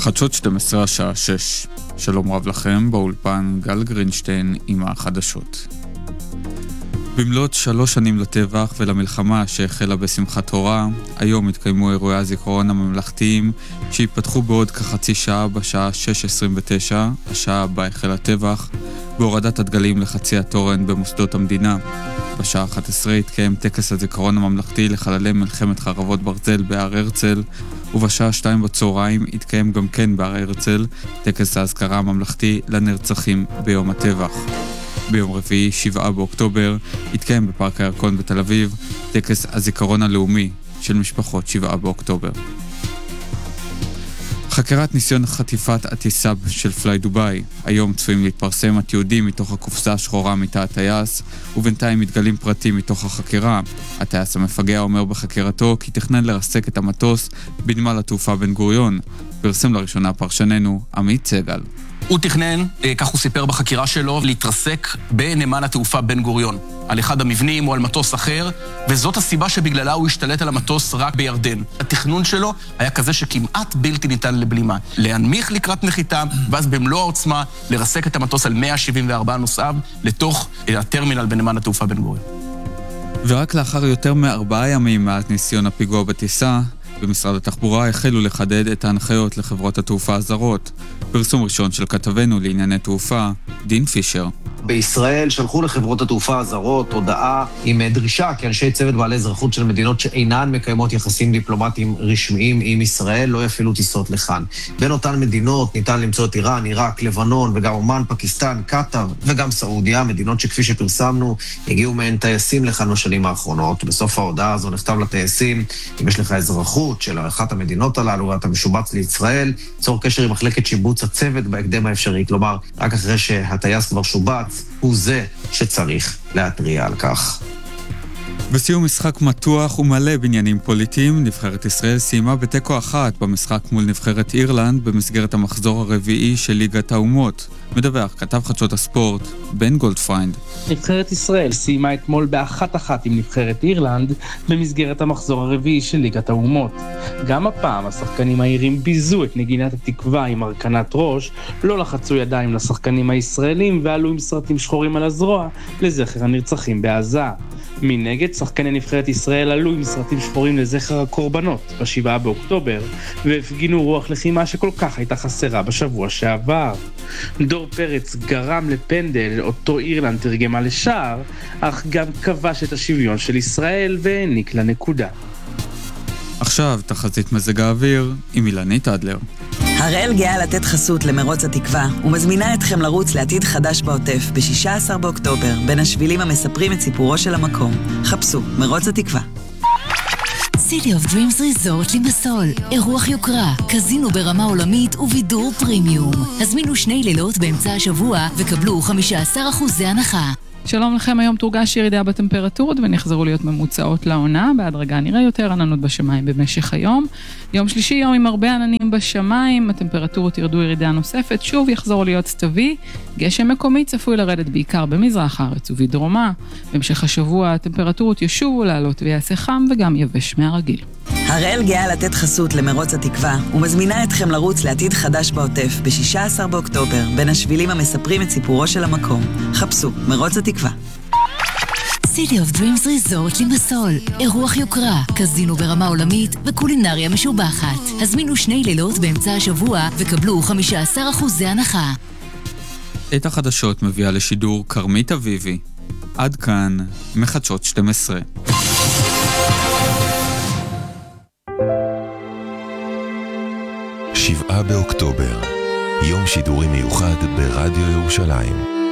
חדשות 12 השעה 6. שלום רב לכם, באולפן גל גרינשטיין עם החדשות. במלאת 3 שנים לטבח ולמלחמה שהחלה בשמחת תורה, היום התקיימו אירועי הזיכרון הממלכתיים שיפתחו בעוד כחצי שעה בשעה 6:29, השעה בה החל הטבח, בהורדת הדגלים לחצי התורן במוסדות המדינה. בשעה 11 התקיים טקס הזיכרון הממלכתי לחללי מלחמת חרבות ברזל בהר הרצל, ובשעה 2 בצהריים התקיים גם כן בהר הרצל טקס ההזכרה הממלכתי לנרצחים ביום הטבח. ביום רביעי, 7 באוקטובר, התקיים בפארק הירקון בתל אביב טקס הזיכרון הלאומי של משפחות 7 באוקטובר. חקירת ניסיון חטיפת הטיסה של פליי דוביי. היום צפויים להתפרסם התיעודים מתוך הקופסה השחורה מתא הטייס, ובינתיים מתגלים פרטים מתוך החקירה. הטייס המפגע אומר בחקירתו כי תכנן לרסק את המטוס בנמל התעופה בן גוריון. פרסם לראשונה פרשננו עמית סגל. הוא תכנן, כך הוא סיפר בחקירה שלו, להתרסק בנמל התעופה בן גוריון. על אחד המבנים או על מטוס אחר, וזאת הסיבה שבגללה הוא השתלט על המטוס רק בירדן. התכנון שלו היה כזה שכמעט בלתי ניתן לבלימה. להנמיך לקראת נחיתה, ואז במלוא העוצמה לרסק את המטוס על 174 נוסעיו לתוך הטרמינל בנמל התעופה בן גוריון. ורק לאחר יותר מ4 ימים מאז ניסיון הפיגוע בטיסה, במשרד התחבורה החלו לחדד את ההנחיות לחברות התעופה הזרות. פרסום ראשון של כתבנו לענייני תעופה, דין פישר. בישראל שלחו לחברות התעופה הזרות הודעה עם דרישה כי אנשי צוות בעלי אזרחות של מדינות שאינן מקיימות יחסים דיפלומטיים רשמיים עם ישראל לא יפעילו טיסות לכאן. בין אותן מדינות ניתן למצוא את איראן, עיראק, לבנון וגם אומן, פקיסטן, קטר וגם סעודיה, מדינות שכפי שפרסמנו הגיעו מהן טייסים לכאן בשנים האחרונות. בסוף ההודעה הזו נכתב לטייסים, אם יש לך אזרחות של אחת המדינות הללו ואתה משובץ לישראל, צור קשר עם מחלקת שיבוץ הצוות בהקדם האפשרי. כלומר, רק אחרי שהטייס כבר שובץ, הוא זה שצריך להתריע על כך. בסיום משחק מתוח ומלא בעניינים פוליטיים, נבחרת ישראל סיימה בתיקו 1 במשחק מול נבחרת אירלנד במסגרת המחזור הרביעי של ליגת האומות. מדווח כתב חדשות הספורט בן גולדפריינד. נבחרת ישראל סיימה אתמול ב1-1 עם נבחרת אירלנד במסגרת המחזור הרביעי של ליגת האומות. גם הפעם השחקנים האירים ביזו את נגינת התקווה עם הרכנת ראש, לא לחצו ידיים לשחקנים הישראלים ועלו עם סרטים שחורים על הזרוע לזכר הנרצחים בעזה. מנגד, שחקני נבחרת ישראל עלו עם סרטים שחורים לזכר הקורבנות ב7 באוקטובר, והפגינו רוח לחימה שכל כך הייתה חסרה בשבוע שעבר. דור פרץ גרם לפנדל, אותו אירלנד תרגמה לשער, אך גם כבש את השוויון של ישראל והעניק לנקודה. עכשיו תחזית מזג האוויר עם אילנית אדלר. הראל גאה לתת חסות למרוץ התקווה ומזמינה אתכם לרוץ לעתיד חדש בעוטף ב-16 באוקטובר בין השבילים המספרים את סיפורו של המקום. חפשו מרוץ התקווה. City of Dreams Resort לימסול, אירוח יוקרה, קזינו ברמה עולמית ובידור פרימיום. הזמינו 2 לילות באמצע השבוע וקבלו 15% הנחה. שלום לכם, היום תורגש ירידה בטמפרטורות ונחזרו להיות ממוצעות לעונה, בהדרגה נראה יותר עננות בשמיים במשך היום. יום שלישי יום עם הרבה עננים בשמיים, הטמפרטורות ירדו ירידה נוספת, שוב יחזור להיות סתווי, גשם מקומי צפוי לרדת בעיקר במזרח הארץ ובדרומה. במשך השבוע הטמפרטורות ישובו לעלות ויעשה חם וגם יבש מהרגיל. הראל גאה לתת חסות למרוץ התקווה ומזמינה אתכם לרוץ לעתיד חדש בעוטף ב-16 באוקטובר בין השבילים המספרים את סיפורו של המקום. חפשו מרוץ התקווה. City of Dreams Resort לימסול, אירוח יוקרה, קזינו ברמה עולמית וקולינריה משובחת. הזמינו 2 לילות באמצע השבוע וקבלו 15% הנחה. את החדשות מביאה לשידור קרמית אביבי. עד כאן מחדשות 12. שבעה באוקטובר, יום שידורי מיוחד ברדיו ירושלים.